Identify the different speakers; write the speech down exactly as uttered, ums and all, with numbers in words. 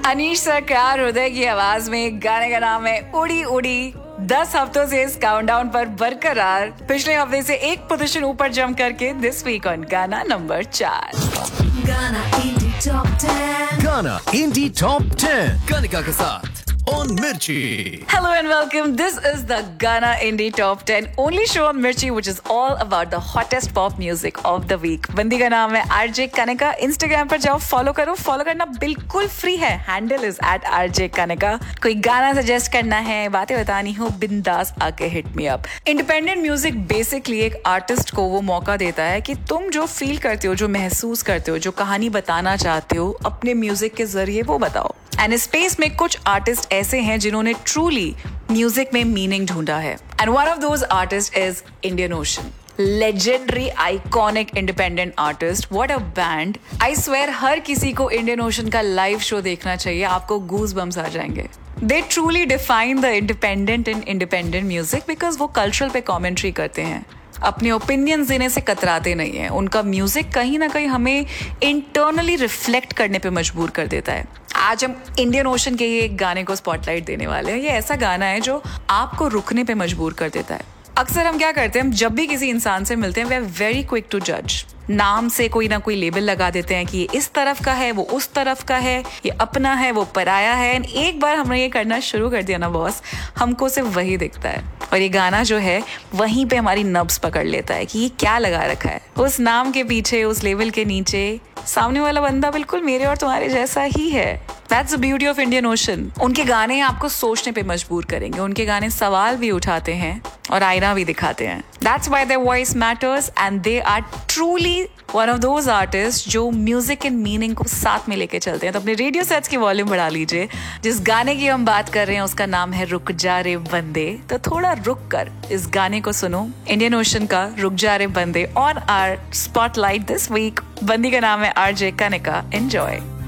Speaker 1: अनीश सरकार हृदय की आवाज में गाने का नाम है उड़ी उड़ी। दस हफ्तों से इस काउंटडाउन पर बरकरार, पिछले हफ्ते से एक पोजीशन ऊपर जंप करके दिस वीक ऑन गाना नंबर चार।
Speaker 2: गाना इंडी टॉप टेन।
Speaker 3: गाना इंडी टॉप टेन कनिका के साथ on Mirchi.
Speaker 1: Hello and welcome. This is the Ghana Indie Top ten, only show on Mirchi which is all about the hottest pop music of the week. बंदी का नाम है RJ Kanika. Instagram पर जाओ, follow करो। Follow करना बिल्कुल free है। Handle is eight RJ Kanika. कोई गाना सजेस्ट करना है, बातें बतानी हो, बिंदास आके hit me up. Independent music basically एक आर्टिस्ट को वो मौका देता है कि तुम जो फील करते हो, जो महसूस करते हो, जो कहानी बताना चाहते हो, अपने म्यूजिक के जरिए वो बताओ। एंड इस स्पेस में कुछ आर्टिस्ट ऐसे हैं जिन्होंने ट्रूली म्यूजिक में मीनिंग ढूंढा है। And one of those artist is Indian ocean. Legendary iconic independent artist, what a band. I swear हर किसी को इंडियन ओशन का लाइव शो देखना चाहिए, आपको गूज बम्स आ जाएंगे। दे truly define the independent in independent music because वो cultural पे commentary करते हैं, अपने ओपिनियंस देने से कतराते नहीं है। उनका म्यूजिक कहीं ना कहीं हमें इंटरनली रिफ्लेक्ट करने पे मजबूर कर देता है। आज हम इंडियन ओशन के ये एक गाने को स्पॉटलाइट देने वाले हैं। ये ऐसा गाना है जो आपको रुकने पे मजबूर कर देता है। अक्सर हम क्या करते हैं, हम जब भी किसी इंसान से मिलते हैं we are very quick to जज। नाम से कोई ना कोई लेबल लगा देते हैं कि ये इस तरफ का है, वो उस तरफ का है, ये अपना है, वो पराया है। एक बार हमने ये करना शुरू कर दिया ना बॉस, हमको सिर्फ वही दिखता है। और ये गाना जो है वहीं पे हमारी नब्ज पकड़ लेता है कि ये क्या लगा रखा है। उस नाम के पीछे, उस लेवल के नीचे सामने वाला बंदा बिल्कुल मेरे और तुम्हारे जैसा ही है। That's the beauty of Indian Ocean. उनके गाने आपको सोचने पे मजबूर करेंगे। उनके गाने सवाल भी उठाते हैं और आईना भी दिखाते हैं। That's why their voice matters and they are truly one of those artists जो म्यूजिक एंड मीनिंग को साथ में लेके चलते हैं। तो अपने रेडियो सेट्स की वॉल्यूम बढ़ा लीजिए। जिस गाने की हम बात कर रहे हैं उसका नाम है रुक जा रे बंदे। तो थोड़ा रुक कर इस गाने को सुनो। इंडियन ओशन का रुक जा रे बंदे on our spotlight this week. बंदी का नाम है आरजे कनिका। एंजॉय।